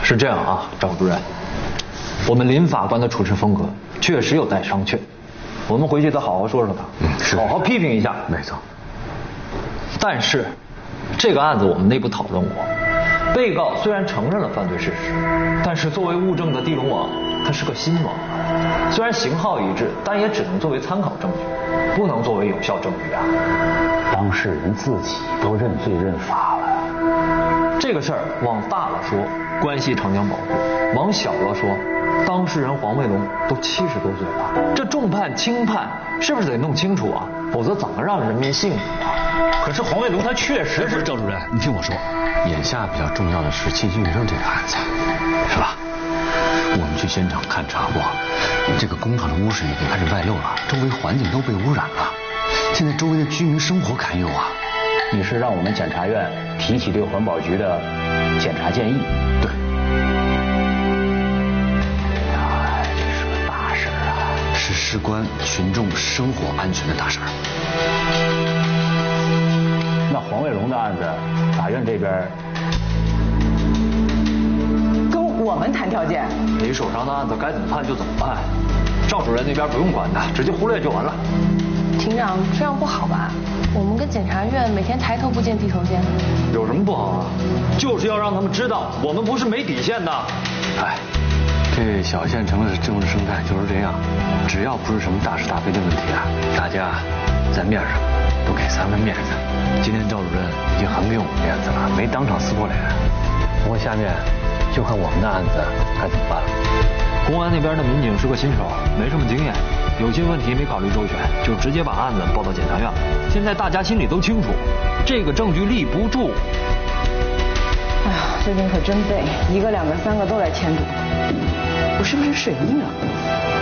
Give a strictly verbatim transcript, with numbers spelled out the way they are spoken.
是这样啊，赵主任，我们林法官的处事风格确实有待商榷，我们回去得好好说说他， 嗯，是， 好好批评一下。 没错。 但是，这个案子我们内部讨论过，被告虽然承认了犯罪事实，但是作为物证的地龙王，它是个新王，虽然型号一致，但也只能作为参考证据，不能作为有效证据啊。 当事人自己都认罪认罚了， 这个事儿往大了说，关系长江保护；往小了说，当事人黄卫龙都七十多岁了，这重判轻判是不是得弄清楚啊？否则怎么让人民信服啊？可是黄卫龙他确实是。 赵主任，你听我说，眼下比较重要的是庆幸云生这个案子，是吧？我们去现场勘查过，这个工厂的污水已经开始外漏了，周围环境都被污染了，现在周围的居民生活堪忧啊。 你是让我们检察院提起对环保局的检查建议？ 对。 哎，这是个大事啊， 是事关群众生活安全的大事儿。 那黄卫龙的案子，法院这边跟我们谈条件。 你手上的案子该怎么判就怎么判，赵主任那边不用管的，直接忽略就完了。 庭长，这样不好吧？我们跟检察院每天抬头不见低头见的。 有什么不好啊？就是要让他们知道，我们不是没底线的。 哎，这小县城的政治生态就是这样，只要不是什么大是大非的问题啊，大家在面上都给三分面子。今天赵主任已经很给我们面子了，没当场撕破脸。不过下面就看我们的案子该怎么办了。 公安那边的民警是个新手，没什么经验，有些问题没考虑周全，就直接把案子报到检察院了。现在大家心里都清楚，这个证据立不住。 哎呀，最近可真背，一个两个三个都来添堵。我是不是水逆了？